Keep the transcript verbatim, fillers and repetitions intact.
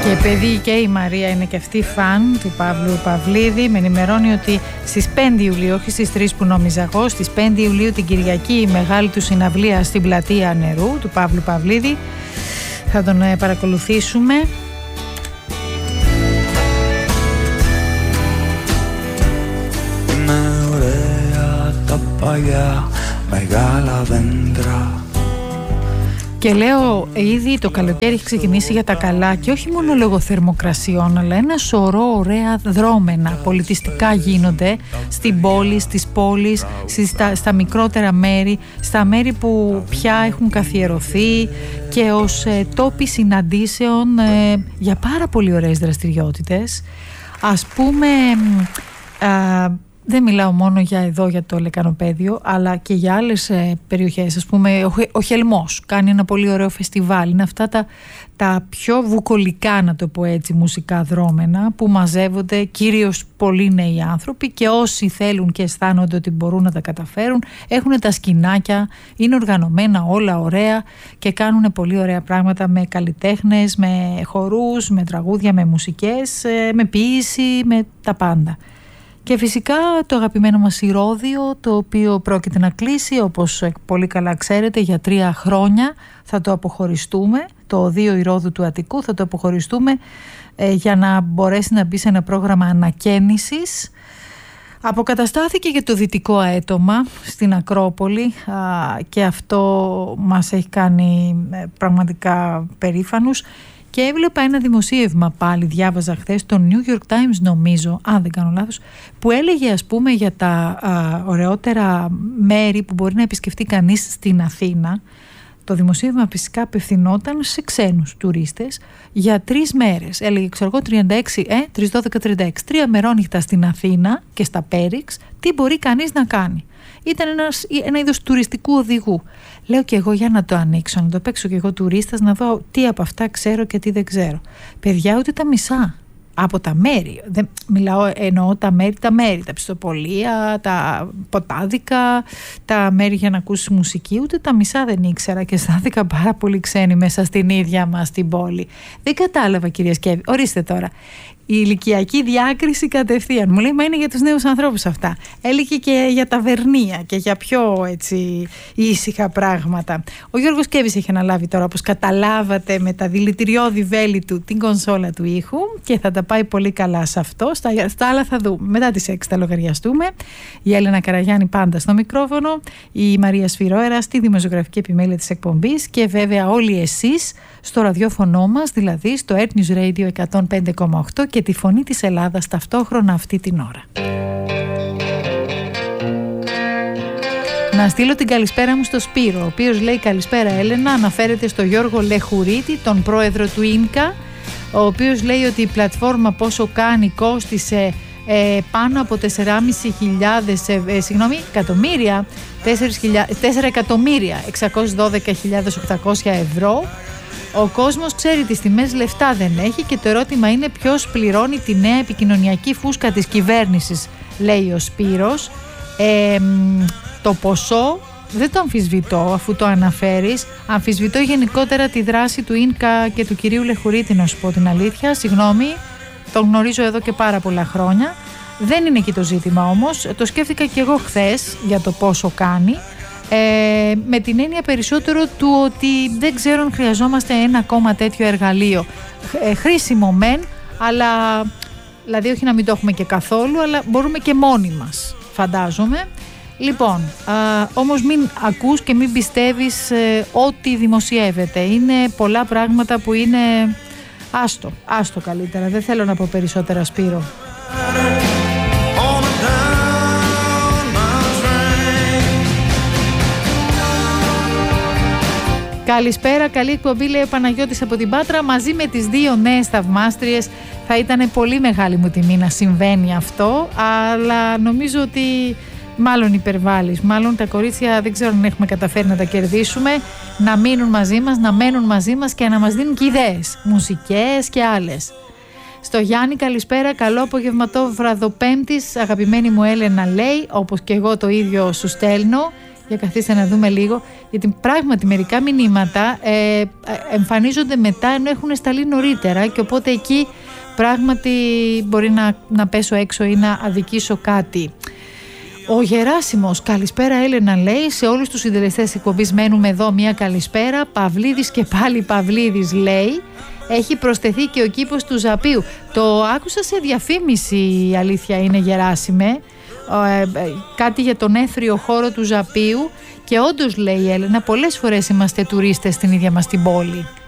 Και παιδί και η Μαρία είναι και αυτή φαν του Παύλου Παυλίδη. Με ενημερώνει ότι στις πέντε Ιουλίου, όχι στις τρεις που νόμιζα εγώ, στις πέντε Ιουλίου την Κυριακή η μεγάλη του συναυλία στην Πλατεία Νερού του Παύλου Παυλίδη. Θα τον ε, παρακολουθήσουμε. Είναι ωραία τα παλιά μεγάλα δέντρα. Και λέω, ήδη το καλοκαίρι έχει ξεκινήσει για τα καλά και όχι μόνο λόγω θερμοκρασιών, αλλά ένα σωρό ωραία δρόμενα πολιτιστικά γίνονται στην πόλη, στις πόλεις, στα, στα μικρότερα μέρη, στα μέρη που πια έχουν καθιερωθεί και ως ε, τόποι συναντήσεων ε, για πάρα πολύ ωραίες δραστηριότητες. Ας πούμε... Ε, δεν μιλάω μόνο για εδώ, για το Λεκανοπέδιο, αλλά και για άλλες ε, περιοχές. Ας πούμε, ο, ο Χελμός κάνει ένα πολύ ωραίο φεστιβάλ. Είναι αυτά τα, τα πιο βουκολικά, να το πω έτσι, μουσικά δρόμενα, που μαζεύονται κυρίως πολύ νέοι άνθρωποι και όσοι θέλουν και αισθάνονται ότι μπορούν να τα καταφέρουν, έχουν τα σκηνάκια, είναι οργανωμένα όλα ωραία και κάνουν πολύ ωραία πράγματα με καλλιτέχνες, με χορούς, με τραγούδια, με μουσικές, ε, με ποίηση, με τα πάντα. Και φυσικά το αγαπημένο μας Ηρώδειο, το οποίο πρόκειται να κλείσει, όπως πολύ καλά ξέρετε, για τρία χρόνια θα το αποχωριστούμε, το Οδείο Ηρώδου του Αττικού θα το αποχωριστούμε ε, για να μπορέσει να μπει σε ένα πρόγραμμα ανακαίνησης. Αποκαταστάθηκε και το δυτικό αέτομα στην Ακρόπολη α, και αυτό μας έχει κάνει ε, πραγματικά περήφανους. Και έβλεπα ένα δημοσίευμα πάλι, διάβαζα χθες, το New York Times νομίζω, αν δεν κάνω λάθος, που έλεγε ας πούμε για τα α, ωραιότερα μέρη που μπορεί να επισκεφτεί κανείς στην Αθήνα. Το δημοσίευμα φυσικά απευθυνόταν σε ξένους τουρίστες για τρεις μέρες. Έλεγε, ξέρω εγώ, τριάντα έξι, ε, τρεις, δώδεκα, τριάντα έξι, τρία μερόνυχτα στην Αθήνα και στα Πέριξ, τι μπορεί κανείς να κάνει. Ήταν ένας, ένα είδος τουριστικού οδηγού. Λέω και εγώ για να το ανοίξω, να το παίξω και εγώ τουρίστας, να δω τι από αυτά ξέρω και τι δεν ξέρω. Παιδιά, ούτε τα μισά από τα μέρη. Δεν, μιλάω, εννοώ τα μέρη, τα μέρη, τα πιστοπολία, τα ποτάδικα, τα μέρη για να ακούσεις μουσική, ούτε τα μισά δεν ήξερα και αισθάνθηκα πάρα πολύ ξένη μέσα στην ίδια μας την πόλη. Δεν κατάλαβα, κυρία Σκεύη. Ορίστε τώρα. Η ηλικιακή διάκριση κατευθείαν. Μου λέει, μα είναι για τους νέους ανθρώπους αυτά. Έλεγε και για τα βερνία και για πιο έτσι ήσυχα πράγματα. Ο Γιώργος Κέβης έχει αναλάβει τώρα, όπως καταλάβατε, με τα δηλητηριώδη βέλη του την κονσόλα του ήχου και θα τα πάει πολύ καλά σε αυτό. Στα, στα άλλα θα δούμε. Μετά τις έξι θα λογαριαστούμε. Η Έλενα Καραγιάννη πάντα στο μικρόφωνο, η Μαρία Σφυρόερα στη δημοσιογραφική επιμέλεια της εκπομπής και βέβαια όλοι εσείς στο ραδιόφωνο μας, δηλαδή στο Earth News Radio εκατόν πέντε κόμμα οκτώ και τη Φωνή της Ελλάδας ταυτόχρονα αυτή την ώρα. Να στείλω την καλησπέρα μου στο Σπύρο, ο οποίος λέει καλησπέρα Έλενα, αναφέρεται στο Γιώργο Λεχουρίτη, τον πρόεδρο του ίνκα, ο οποίος λέει ότι η πλατφόρμα πόσο κάνει κόστισε ε, πάνω από τέσσερις χιλιάδες ε, ε, συγγνώμη, εκατομμύρια, τέσσερα εκατομμύρια εξακόσιες δώδεκα χιλιάδες οκτακόσια ευρώ. Ο κόσμος ξέρει τις τιμές, λεφτά δεν έχει και το ερώτημα είναι ποιος πληρώνει τη νέα επικοινωνιακή φούσκα της κυβέρνησης, λέει ο Σπύρος. Ε, το ποσό δεν το αμφισβητώ αφού το αναφέρεις. Αμφισβητώ γενικότερα τη δράση του ίνκα και του κυρίου Λεχουρίτη, να σου πω την αλήθεια. Συγγνώμη, τον γνωρίζω εδώ και πάρα πολλά χρόνια. Δεν είναι εκεί το ζήτημα όμως. Το σκέφτηκα και εγώ χθες για το πόσο κάνει. Ε, με την έννοια περισσότερο του ότι δεν ξέρω αν χρειαζόμαστε ένα ακόμα τέτοιο εργαλείο. Ε, χρήσιμο μεν, αλλά δηλαδή όχι να μην το έχουμε και καθόλου, αλλά μπορούμε και μόνοι μας, φαντάζομαι. Λοιπόν, α, όμως μην ακούς και μην πιστεύεις ε, ό,τι δημοσιεύεται. Είναι πολλά πράγματα που είναι άστο, άστο καλύτερα. Δεν θέλω να πω περισσότερα, Σπύρο. Καλησπέρα, καλή εκπομπή, λέει ο Παναγιώτης από την Πάτρα. Μαζί με τις δύο νέες θαυμάστριες θα ήταν πολύ μεγάλη μου τιμή να συμβαίνει αυτό, αλλά νομίζω ότι μάλλον υπερβάλλεις. Μάλλον τα κορίτσια δεν ξέρω αν έχουμε καταφέρει να τα κερδίσουμε, να μείνουν μαζί μας, να μένουν μαζί μας και να μας δίνουν και ιδέες, μουσικές και άλλες. Στο Γιάννη καλησπέρα, καλό απογευματό βραδοπέμπτης, αγαπημένη μου Έλενα, λέει, όπως και εγώ το ίδιο σου στέλνω. Για καθίστε να δούμε λίγο, γιατί πράγματι μερικά μηνύματα ε, εμφανίζονται μετά ενώ έχουν σταλεί νωρίτερα και οπότε εκεί πράγματι μπορεί να, να πέσω έξω ή να αδικήσω κάτι. Ο Γεράσιμος, καλησπέρα Έλενα, λέει, σε όλους τους συντελεστές εκπομπής μένουμε εδώ, μια καλησπέρα. Παυλίδης και πάλι Παυλίδης, λέει. Έχει προσθεθεί και ο κήπος του Ζαπίου. Το άκουσα σε διαφήμιση, η αλήθεια είναι, Γεράσιμε, ε, κάτι για τον έθριο χώρο του Ζαπίου και όντως, λέει η Έλενα, πολλές φορές είμαστε τουρίστες στην ίδια μας την πόλη.